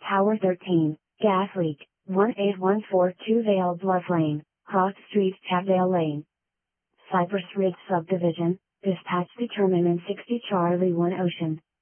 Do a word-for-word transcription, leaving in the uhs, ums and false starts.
Tower thirteen, gas leak, one eight one four two Vale Bluff Lane, Cross Street, Tavdale Lane. Cypress Ridge Subdivision, dispatch determinant sixty Charlie one Ocean.